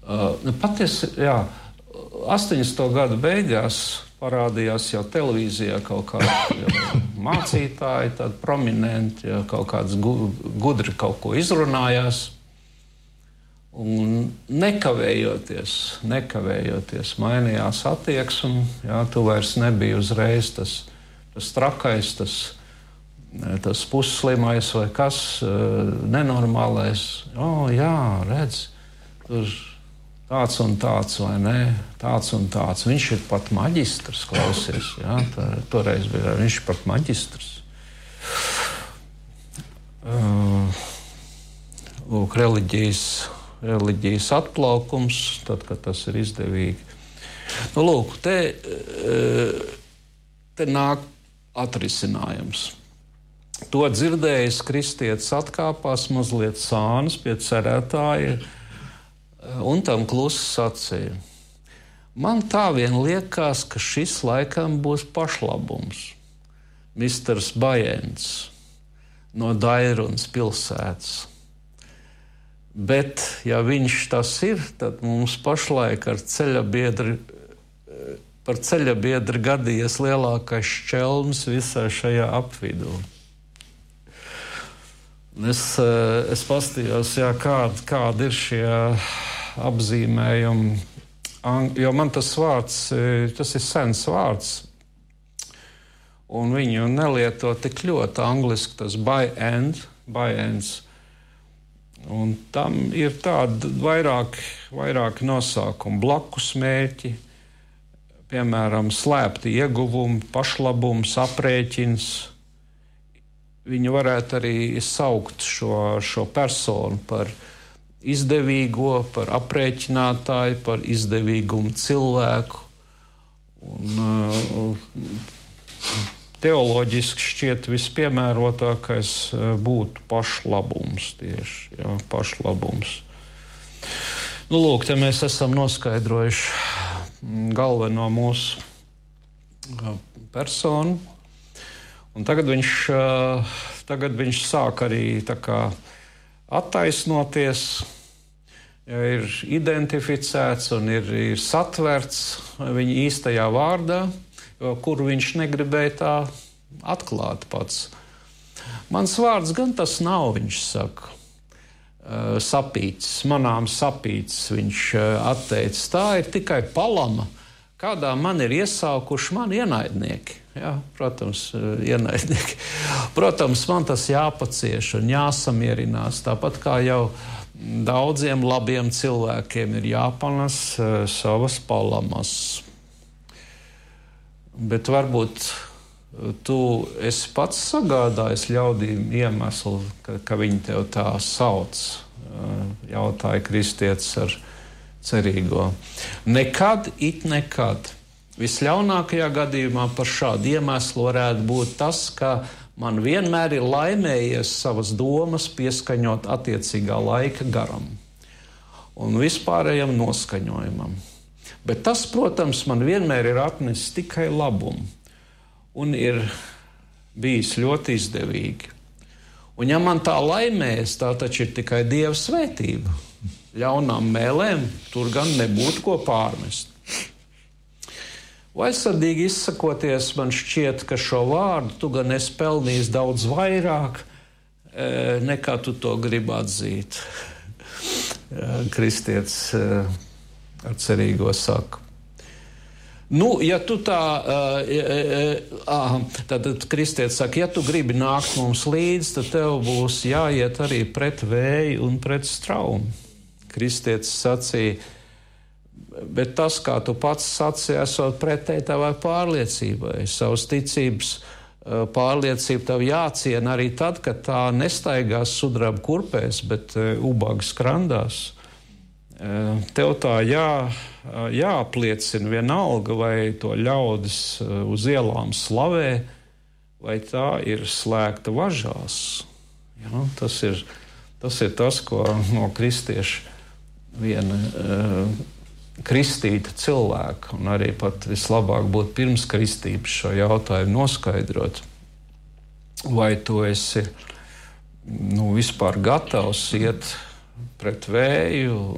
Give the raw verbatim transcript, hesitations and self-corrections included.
Uh, patiesi, jā, astoņdesmito gadu beigās parādījās jau televīzijā kaut kādi mācītāji, tādi prominenti, ja, kaut kāds gudri kaut ko izrunājās. Un nekavējoties, nekavējoties mainījās attieksme. Jā, tu vairs nebija uzreiz tas, tas trakais, tas, tas pusslimais vai kas, nenormālais. O, jā, redz, tur tāds un tāds, vai ne? Tāds un tāds. Viņš ir pat maģistrs, klausies. Jā, tā, toreiz bija, viņš ir pat maģistrs. Uh, lūk, reliģijas reliģijas atplaukums, tad, kad tas ir izdevīgi. Nu, lūk, te, te nāk atrisinājums. To dzirdējis kristietis atkāpās mazliet sānas pie cerētāja un tam klusi sacīja. Man tā vien liekas, ka šis laikam būs pašlabums. misters Bajens no Dairunas pilsētas. Bet, ja viņš tas ir, tad mums pašlaik ar ceļabiedri, par ceļabiedri gadījies lielākais šķelms visā šajā apvidū. Es, es pastījos, jā, kād, kādi ir šie apzīmējumi, jo man tas vārds, tas ir sens vārds, un viņu nelieto tik ļoti angliski, tas by end, by ends. Un tam ir tādi vairāk, vairāk nosaukumu, blakus mērķi, piemēram, slēpti ieguvumi, pašlabums, aprēķins. Viņi varētu arī saukt šo, šo personu par izdevīgo, par aprēķinātāju, par izdevīgumu cilvēku. Un, uh, teoloģiski šķiet vispiemērotākais būtu pašlabums tieši, jā, pašlabums. Nu, lūk, te mēs esam noskaidrojuši galveno mūsu personu, un tagad viņš, tagad viņš sāk arī tā kā attaisnoties, ja ir identificēts un ir, ir satverts viņa īstajā vārdā, kuru viņš negribēja tā atklāt pats. Mans vārds gan tas nav, viņš saka, sapīts, manām sapīts, viņš atteicis. Tā ir tikai palama, kādā man ir iesaukuši mani ienaidnieki. Jā, protams, ienaidnieki. Protams, man tas jāpacieš un jāsamierinās, tāpat kā jau daudziem labiem cilvēkiem ir jāpanes savas palamas. Bet varbūt tu esi pats sagādājis ļaudīm iemeslu, ka, ka viņi tev tā sauc, jautāja kristietis ar cerīgo. Nekad, it nekad. Visļaunākajā gadījumā par šādu iemeslu varētu būt tas, ka man vienmēr ir laimējies savas domas pieskaņot attiecīgā laika garam un vispārējam noskaņojumam. Bet tas, protams, man vienmēr ir atnesis tikai labumu un ir bijis ļoti izdevīgi. Un ja man tā laimējas, tā taču ir tikai Dieva svētība. Ļaunām mēlēm tur gan nebūtu ko pārmest. Vaļsirdīgi izsakoties, man šķiet, ka šo vārdu tu gan esi pelnījis daudz vairāk, nekā tu to gribi atzīt. Kristietis ar cerīgo saka. Nu, ja tu tā, uh, tad kristietis saka, ja tu gribi nākt mums līdzi, tad tev būs jāiet arī pret vēju un pret straumu. Kristietis sacīja, bet tas, kā tu pats sacīji, esot pretēji tavai pārliecībai, savas ticības pārliecība tev jāciena arī tad, kad tā nestaigās sudraba kurpēs, bet ubaga skrandās. Tev tā jā, jāapliecina vienalga, vai to ļaudis uz ielām slavē, vai tā ir slēgta važās. Ja, tas, ir, tas ir tas, ko no kristieša viena uh, kristīta cilvēka, un arī pat vislabāk būtu pirms kristības šo jautājumu noskaidrot. Vai tu esi nu, vispār gatavs iet pret vēju